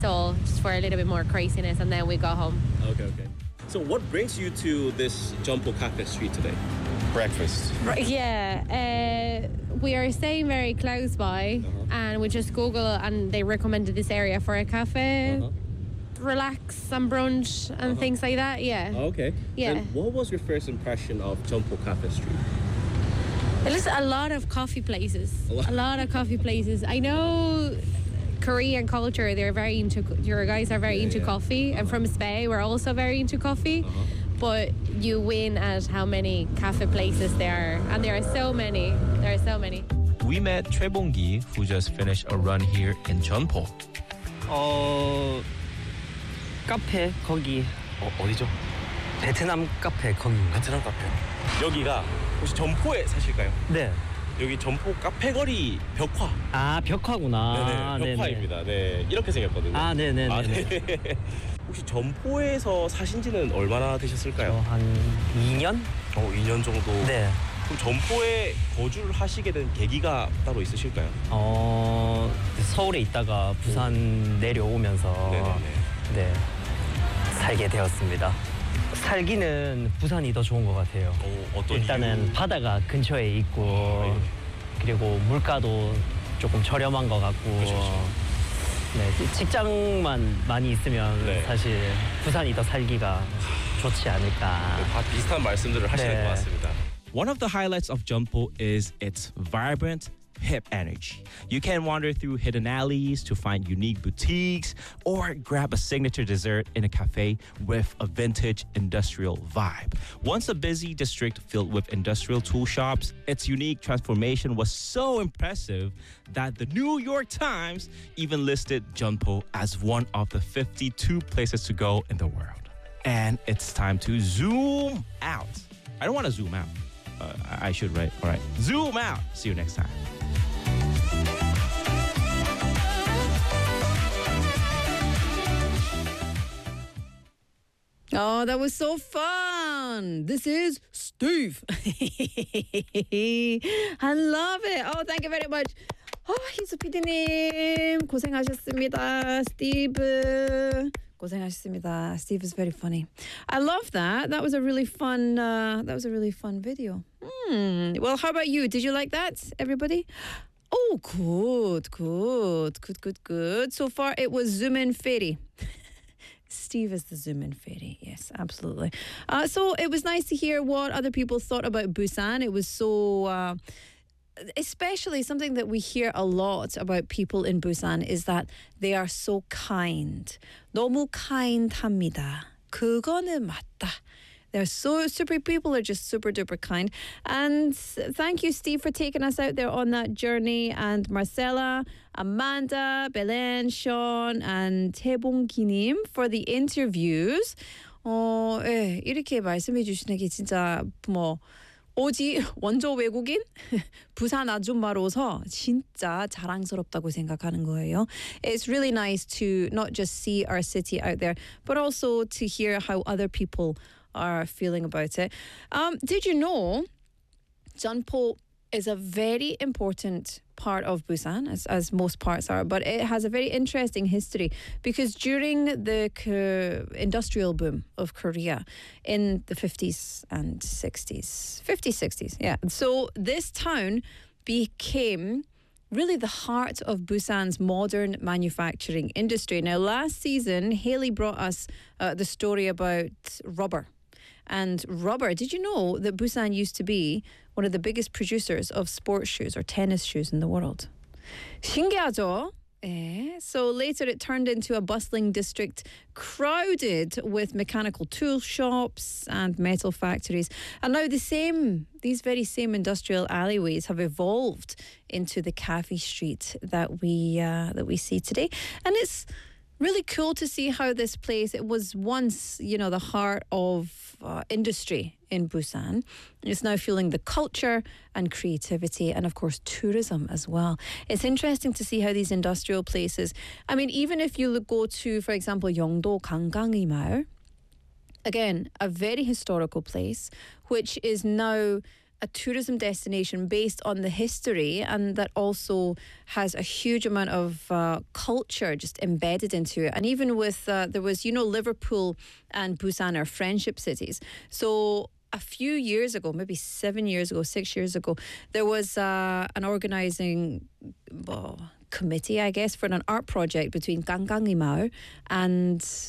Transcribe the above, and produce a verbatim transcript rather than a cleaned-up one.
So just for a little bit more craziness, and then we go home. Okay, okay. So what brings you to this Jeonpo Cafe Street today? Breakfast. Right, yeah, uh, we are staying very close by, Uh-huh. and we just Google, and they recommended this area for a cafe, Uh-huh. relax and brunch and Uh-huh. things like that. Yeah. Okay. Yeah. Then what was your first impression of Jeonpo Cafe Street? There's a lot of coffee places. A lot. A lot of coffee places. I know Korean culture, they're very into, your guys are very Yeah, into yeah. coffee. And from Spain, we're also very into coffee. Uh-huh. But you win at how many cafe places there are. And there are so many. There are so many. We met Choi Bong-gi, who just finished a run here in Jeonpo. 어 카페 거기 어, 어디죠? 베트남 카페 거기인가? 베트남 카페. 여기가 혹시 점포에 사실까요? 네. 여기 점포 카페거리 벽화. 아 벽화구나. 네네, 벽화입니다. 네, 이렇게 생겼거든요. 아 네네네. 아, 네. 혹시 점포에서 사신 지는 얼마나 되셨을까요? 한 이 년? 어, 이 년 정도. 네. 그럼 점포에 거주를 하시게 된 계기가 따로 있으실까요? 어 서울에 있다가 부산 내려오면서 네네네. 네 살게 되었습니다. 살기는 부산이 더 좋은 것 같아요. 어, 어떤 일단은 이유? 바다가 근처에 있고 네. 그리고 물가도 조금 저렴한 것 같고 그렇죠, 그렇죠. 네, 직장만 많이 있으면 네. 사실 부산이 더 살기가 좋지 않을까. 네, 다 비슷한 말씀들을 하시는 네. 것 같습니다. One of the highlights of Jeonpo is its vibrant, hip energy. You can wander through hidden alleys to find unique boutiques or grab a signature dessert in a cafe with a vintage industrial vibe. Once a busy district filled with industrial tool shops, its unique transformation was so impressive that the New York Times even listed Jeonpo as one of the fifty-two places to go in the world. And it's time to zoom out. I don't want to zoom out. Uh, I I should, right? All right. Zoom out. See you next time. Oh, that was so fun. This is Steve. I love it. Oh, thank you very much. Oh, 희수 피디님 고생하셨습니다. Steve. 고생하셨습니다. Steve is very funny. I love that. That was a really fun. Uh, that was a really fun video. Hmm. Well, how about you? Did you like that, everybody? Oh, good, good, good, good, good. So far, it was Zoom In Fairy. Steve is the Zoom In Fairy. Yes, absolutely. Uh, so it was nice to hear what other people thought about Busan. It was so. Uh, Especially something that we hear a lot about people in Busan is that they are so kind. 너무 kind합니다. 그거는 맞다. They're so super, people are just super duper kind. And thank you, Steve, for taking us out there on that journey. And Marcella, Amanda, Belen, Sean, and 태봉기님 for the interviews. 어, 예, 이렇게 말씀해 주시는 게 진짜 뭐 오지 원조 외국인 부산 아줌마로서 진짜 자랑스럽다고 생각하는 거예요. It's really nice to not just see our city out there, but also to hear how other people are feeling about it. Um, did you know Jeonpo is a very important part of Busan, as, as most parts are, but it has a very interesting history because during the K- industrial boom of Korea in the fifties and sixties, fifties, sixties, yeah. So this town became really the heart of Busan's modern manufacturing industry. Now, last season, Haley brought us uh, the story about rubber. And rubber, did you know that Busan used to be one of the biggest producers of sports shoes or tennis shoes in the world? 신기하죠? Eh? So later it turned into a bustling district crowded with mechanical tool shops and metal factories. And now the same, these very same industrial alleyways have evolved into the cafe street that we uh, that we see today. And it's really cool to see how this place, it was once, you know, the heart of uh, industry in Busan. It's now fueling the culture and creativity and, of course, tourism as well. It's interesting to see how these industrial places, I mean, even if you look- go to, for example, Yeongdo Ganggangri Mall, again, a very historical place, which is now a tourism destination based on the history, and that also has a huge amount of uh, culture just embedded into it. And even with, uh, there was, you know, Liverpool and Busan are friendship cities. So a few years ago, maybe seven years ago, six years ago, there was uh, an organising well, committee, I guess, for an art project between Gangangi Mao and